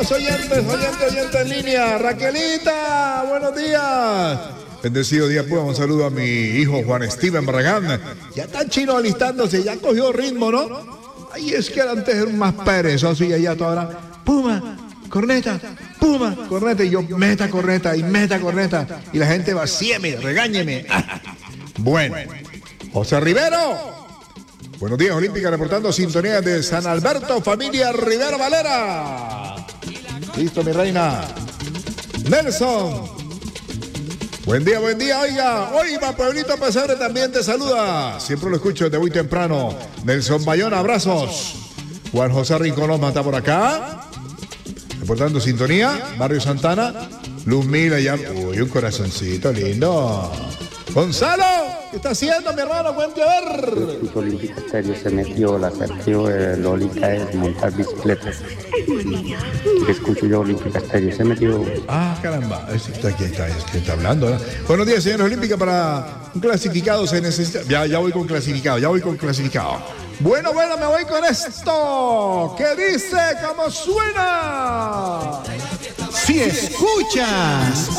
Oyente en línea. Raquelita, buenos días. Bendecido día, pues un saludo a mi hijo Juan Steven Barragán. Ya está chino alistándose, ya cogió ritmo, ¿no? Ay, es que antes era un más perezoso y allá toda hora. Puma, corneta, Puma, corneta. Y yo, meta corneta. Y la gente vacíeme, regáñeme. Bueno, José Rivero. Buenos días, Olímpica, reportando sintonía de San Alberto, familia Rivera Valera. Listo, mi reina. Nelson. Buen día, oiga, Pueblito Pesebre también te saluda. Siempre lo escucho desde muy temprano. Nelson Bayón, abrazos. Juan José Rincoloma está por acá. Reportando sintonía. Barrio Santana. Luz Mila ya. Uy, un corazoncito lindo. Gonzalo, ¿qué está haciendo, mi hermano? Cuente a ver. El Instituto Olímpico Estéreo se metió, la atractivo de Lolita es montar bicicletas. Que escucho yo, Olímpica Estéreo se metió. Ah, caramba, aquí está hablando, ¿no? Buenos días, señores Olímpica, para un clasificado se necesita. Ya voy con clasificado. Bueno, me voy con esto. ¿Qué dice? ¿Cómo suena? Si escuchas